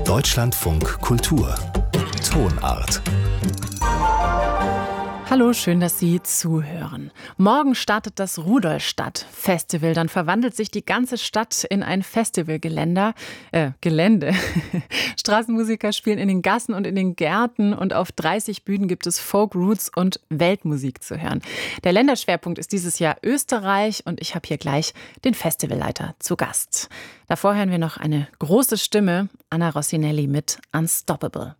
Deutschlandfunk Kultur Tonart. Hallo, schön, dass Sie zuhören. Morgen startet das Rudolstadt-Festival. Dann verwandelt sich die ganze Stadt in ein Festivalgelände. Straßenmusiker spielen in den Gassen und in den Gärten und auf 30 Bühnen gibt es Folk, Roots und Weltmusik zu hören. Der Länderschwerpunkt ist dieses Jahr Österreich und ich habe hier gleich den Festivalleiter zu Gast. Davor hören wir noch eine große Stimme, Anna Rossinelli mit Unstoppable.